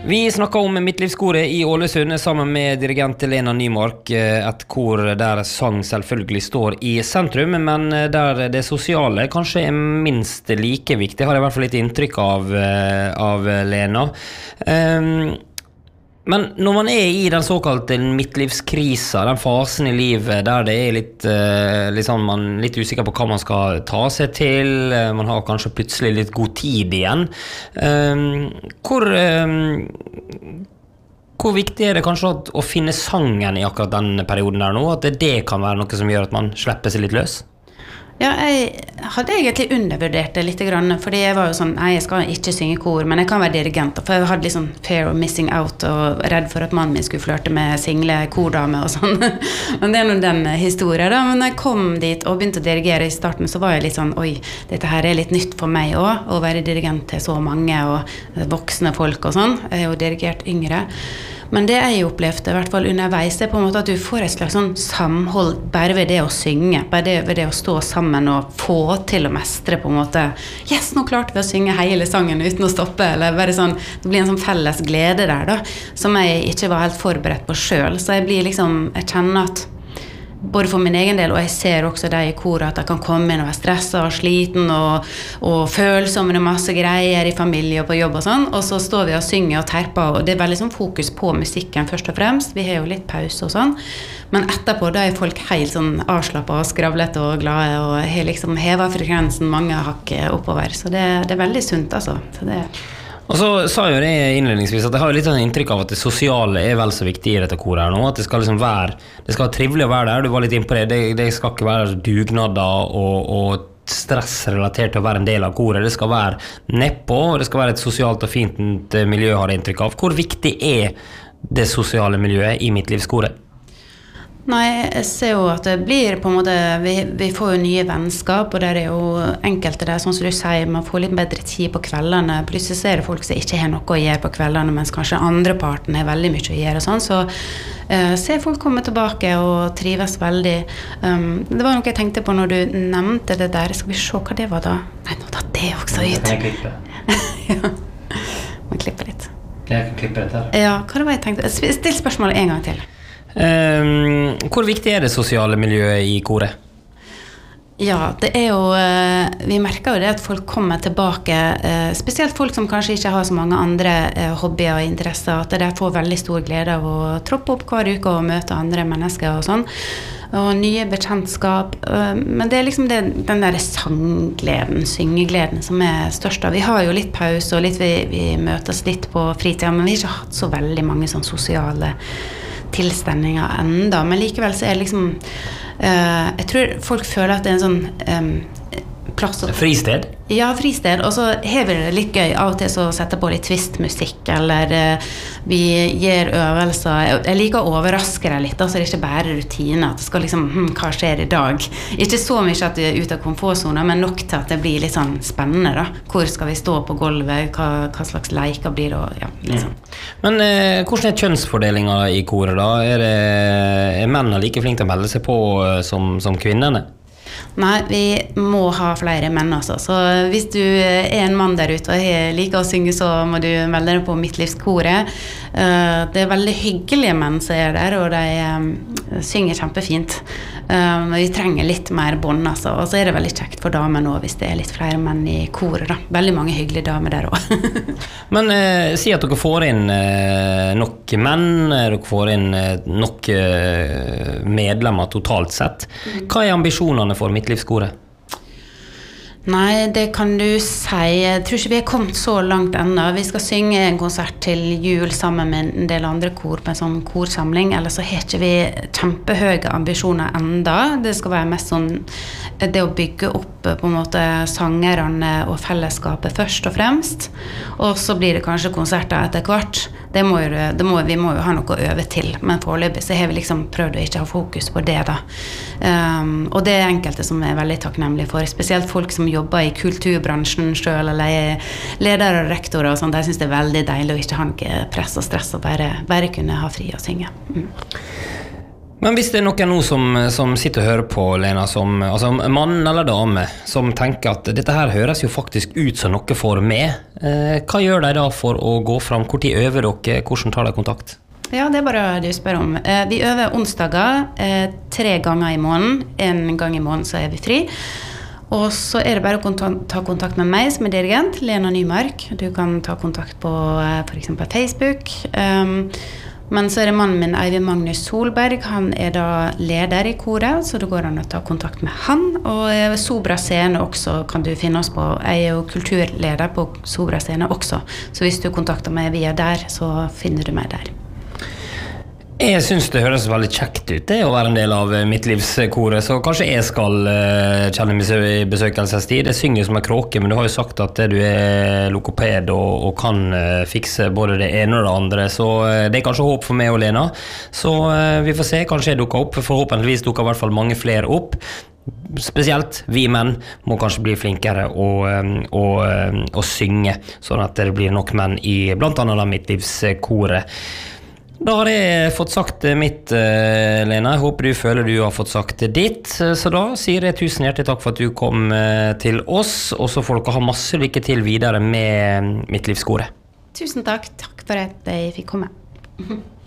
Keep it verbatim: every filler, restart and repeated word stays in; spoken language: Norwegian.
Vi snakker om Midtlivskoret i Ålesund sammen med dirigent Lena Nymark, et kor der sang selvfølgelig står i sentrum, men der det sosiale kanskje er minst like viktig, har jeg i hvert fall litt inntrykk av, av Lena. Um, Men når man er i den såkalte midtlivskrisa, den fasen i livet der det er litt, litt, sånn, man er litt usikker på hva man skal ta seg til, man har kanskje plutselig litt god tid igjen, hvor, hvor viktig er det kanskje at, å finne sangen i akkurat den perioden der nå, at det, det kan være noe som gjør at man slipper seg litt løs? Ja, jeg hadde egentlig undervurdert det litt grann, fordi jeg var jo sånn, nei, jeg skal ikke synge kor, men jeg kan være dirigent, for jeg hadde litt sånn fear of missing out, og redd for at mannen min skulle flørte med single kordame og sånn. Men det er noe den historien da, men når jeg kom dit og begynte å dirigere i starten, så var jeg litt sånn, oi, dette her er litt nytt for meg også, å være dirigent til så mange og voksne folk og sånn. Jeg har jo dirigert yngre. Men det jeg opplevde, i hvert fall underveis, er på en måte at du får et slags sånn samhold bare ved det å synge, bare det, ved det å stå sammen og få til å mestre på en måte. Yes, nå klarte vi å synge hele sangen uten å stoppe, eller bare sånn, det blir en sånn felles glede der da, som jeg ikke var helt forberedt på selv. Så jeg blir liksom, jeg kjenner at både for min egen del, og jeg ser også det i koret, at jeg kan komme inn og være stresset og sliten og, og følsom med masse greier i familie og på jobb og sånn, og så står vi og synger og terper, og det er veldig sånn fokus på musikken først og fremst. Vi har jo litt pause og sånn, men etterpå da er folk helt sånn avslappet og skravlet og glade, og har liksom hevet frekvensen mange hakk oppover, så det, det er veldig sunt altså. Så det Og så sa jo det innledningsvis at jeg har litt sånn inntrykk av at det sosiale er vel så viktig i dette koret her nå, at det skal liksom være, det skal være trivelig å være der, du var litt inne på det, det, det skal ikke være dugnader og, og stress relatert til å være en del av koret, det skal være nedpå, og det skal være et sosialt og fint miljø, har jeg inntrykk av. Hvor viktig er det sosiale miljøet i Midtlivskoret? Nei, jeg ser jo at det blir på en måte, vi, vi får jo nye vennskap, og det er jo enkelte der, sånn som du sier, man får litt bedre tid på kveldene, plutselig ser det folk som ikke har noe å gjøre på kveldene, mens kanskje andre parten har veldig mye å gjøre og sånn, så uh, ser folk komme tilbake og trives veldig. Um, det var noe jeg tenkte på når du nevnte det der, skal vi se hva det var da? Nei, nå tar det også ut. Kan jeg klippe? Ja, må klippe litt. Jeg kan klippe dette her. Ja, hva det var jeg tenkte? Still spørsmålet en gang til. Um, hvor viktig er det sosiale miljøet i koret? Ja, det er jo, vi merker jo det at folk kommer tilbake, spesielt folk som kanskje ikke har så mange andre hobbyer og interesser, at de får veldig stor glede av å troppe opp hver uke og møte andre mennesker og sånn, og nye bekjentskap, men det er liksom det, den der sanggleden, syngegleden som er størst av. Vi har jo litt pause og litt, vi, vi møtes litt på fritiden, men vi har ikke hatt så veldig mange sånn sosiale tilstelninger enda, men likevel så er det liksom uh, jeg tror folk føler at det er en sånn um, plass og, fristed? Ja, fristed, og så hever det litt gøy av og til så setter på litt twistmusikk, eller uh, vi gjør øvelser, jeg, jeg liker å overraske deg litt, da, så det er ikke bare rutine, at det skal liksom, hm, hva skjer i dag? Ikke så mye at det er ut av komfortzonen, men nok til at det blir litt sånn spennende da, hvor skal vi stå på gulvet, hva, hva slags leker blir det, og ja, liksom. Mm. Men eh, hvordan er kjønnsfordelingen i koret da? Er, det, er mennene like flinke til å melde seg på som, som kvinnerne? Nei, vi må ha flere menn altså. Så hvis du er en mann der ute og liker å synge, så må du melde deg på Midtlivskoret. Det er veldig hyggelige menn som er der, og de synger kjempefint. Vi trenger litt mer bånd altså. Og så er det veldig kjekt for damer nå hvis det er litt flere menn i koret da. Veldig mange hyggelige damer der også. Men eh, si at dere får inn eh, nok menn, dere får inn eh, nok eh, medlemmer totalt sett. Hva er ambisjonene for Midtlivskoret? Nei, det kan du si. Jeg tror ikke vi har kommet så langt enda. Vi skal synge en konsert til jul sammen med en del andre kor på en sånn korsamling, eller så har ikke vi kjempehøye ambisjoner enda. Det skal være mest sånn det å bygge opp på en måte sangerne og fellesskapet først og fremst, og så blir det kanskje konserter etter hvert. Det må jo, det må, vi må jo ha noe å øve til, men foreløpig så har vi liksom prøvd å ikke ha fokus på det da. Um, og det er enkelte som er veldig takknemlige for, spesielt folk som jobber i kulturbransjen selv, eller er ledere og rektorer og sånn, de synes det er veldig deilig å ikke ha noe press og stress og bare, bare kunne ha fri og synge. Mm. Men hvis det er noen nå som, som sitter og hører på, Lena, som, altså mann eller dame, som tenker at dette her høres jo faktisk ut som noe for meg, eh, hva gjør de da for å gå fram? Hvor tid øver dere? Hvordan tar de kontakt? Ja, det er bare det du spør om. Eh, vi øver onsdager eh, tre ganger i måneden. En gang i måneden så er vi fri. Og så er det bare å ta kontakt med meg som er dirigent, Lena Nymark. Du kan ta kontakt på eh, for eksempel Facebook. Um, Men så er det mannen min, Eivind Magnus Solberg, han er da leder i koret, så det går an å ta kontakt med han. Og Sobra Scene også kan du finne oss på. Jeg er jo kulturleder på Sobra Scene også, så hvis du kontakter meg via der, så finner du meg der. Jeg synes det høres veldig kjekt ut det å være en del av Midtlivskoret, så kanskje jeg skal uh, kjenne min besøkelsestid. Jeg synger som en kråke, men du har jo sagt at du er lokoped og, og kan uh, fikse både det ene og det andre, så uh, det er kanskje håp for meg og Lena. Så uh, vi får se, kanskje jeg dukker opp, forhåpentligvis dukker i hvert fall mange flere opp. Spesielt vi menn må kanskje bli flinkere å, å, å synge, sånn at det blir nok menn i blant annet Midtlivskoret. Da har jeg fått sagt mitt, Lena. Jeg håper du føler du har fått sagt ditt. Så da sier jeg tusen hjertelig takk for at du kom til oss, og så får dere ha masse lykke til videre med Midtlivskoret. Tusen takk. Takk for at jeg fikk komme.